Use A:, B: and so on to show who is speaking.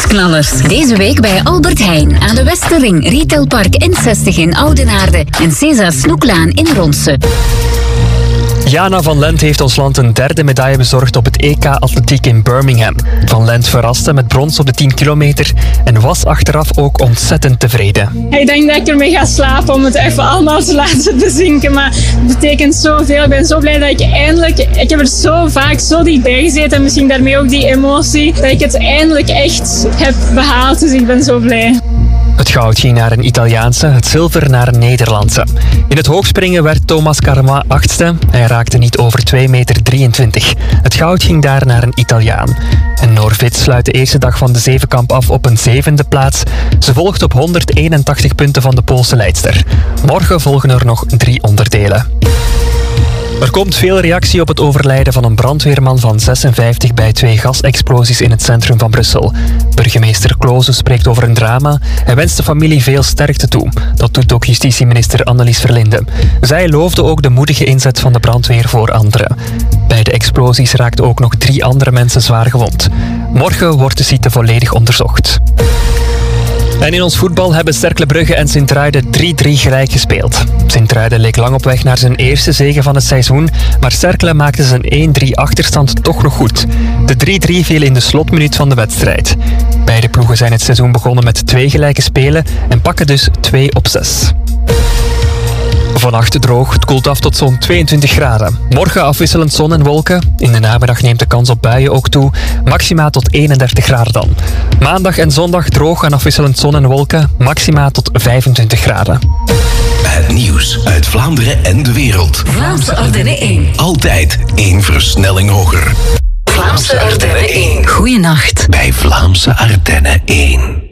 A: Nieuwsknallers. Deze week bij Albert Heijn aan de Westerring, Retailpark N60 in Oudenaarde en César Snoeklaan in Ronse.
B: Jana van Lent heeft ons land een derde medaille bezorgd op het EK Atletiek in Birmingham. Van Lent verraste met brons op de 10 kilometer en was achteraf ook ontzettend tevreden.
C: Ik denk dat ik ermee ga slapen om het even allemaal te laten bezinken, maar het betekent zoveel. Ik ben zo blij dat ik eindelijk... Ik heb er zo vaak zo dichtbij gezeten en misschien daarmee ook die emotie, dat ik het eindelijk echt heb behaald. Dus ik ben zo blij.
B: Het goud ging naar een Italiaanse, het zilver naar een Nederlandse. In het hoogspringen werd Thomas Carma 8e. Hij raakte niet over 2,23 meter. Het goud ging daar naar een Italiaan. En Norvit sluit de eerste dag van de zevenkamp af op een 7e plaats. Ze volgt op 181 punten van de Poolse leidster. Morgen volgen er nog 3 onderdelen. Er komt veel reactie op het overlijden van een brandweerman van 56 bij 2 gasexplosies in het centrum van Brussel. Burgemeester Kloze spreekt over een drama. Hij wenst de familie veel sterkte toe. Dat doet ook justitieminister Annelies Verlinde. Zij loofde ook de moedige inzet van de brandweer voor anderen. Bij de explosies raakten ook nog 3 andere mensen zwaar gewond. Morgen wordt de site volledig onderzocht. En in ons voetbal hebben Cercle Brugge en Sint-Truiden 3-3 gelijk gespeeld. Sint-Truiden leek lang op weg naar zijn eerste zege van het seizoen, maar Cercle maakte zijn 1-3 achterstand toch nog goed. De 3-3 viel in de slotminuut van de wedstrijd. Beide ploegen zijn het seizoen begonnen met 2 gelijke spelen en pakken dus 2 op 6. Vannacht droog, het koelt af tot zo'n 22 graden. Morgen afwisselend zon en wolken. In de namiddag neemt de kans op buien ook toe. Maxima tot 31 graden dan. Maandag en zondag droog en afwisselend zon en wolken. Maxima tot 25 graden.
D: Het nieuws uit Vlaanderen en de wereld.
A: Vlaamse Ardennen 1.
D: Altijd 1 versnelling hoger.
A: Vlaamse Ardennen 1. Goeienacht.
D: Bij Vlaamse Ardennen 1.